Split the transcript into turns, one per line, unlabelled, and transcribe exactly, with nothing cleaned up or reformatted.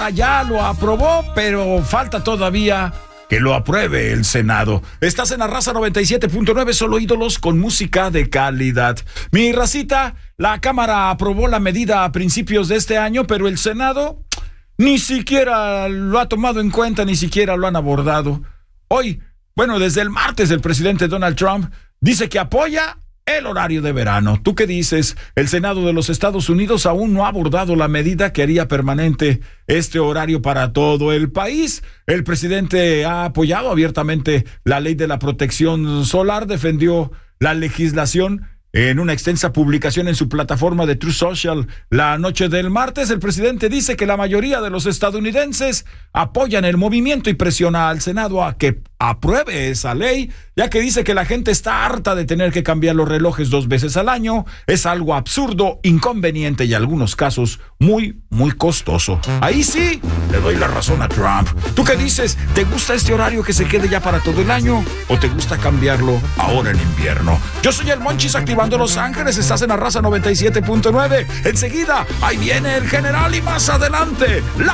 ya lo aprobó, pero falta todavía que lo apruebe el Senado. Estás en la Raza noventa y siete punto nueve, solo ídolos con música de calidad. Mi racita, la Cámara aprobó la medida a principios de este año, pero el Senado ni siquiera lo ha tomado en cuenta, ni siquiera lo han abordado. Hoy, bueno, desde el martes el presidente Donald Trump dice que apoya el horario de verano. ¿Tú qué dices? El Senado de los Estados Unidos aún no ha abordado la medida que haría permanente este horario para todo el país. El presidente ha apoyado abiertamente la ley de la protección solar, defendió la legislación en una extensa publicación en su plataforma de Truth Social la noche del martes. El presidente dice que la mayoría de los estadounidenses apoyan el movimiento y presiona al Senado a que apruebe esa ley, ya que dice que la gente está harta de tener que cambiar los relojes dos veces al año. Es algo absurdo, inconveniente y en algunos casos muy, muy costoso. Ahí sí, le doy la razón a Trump. ¿Tú qué dices? ¿Te gusta este horario que se quede ya para todo el año o te gusta cambiarlo ahora en invierno? Yo soy el Monchis activando Los Ángeles, estás en la Raza noventa y siete punto nueve. Enseguida, ahí viene el general y más adelante, la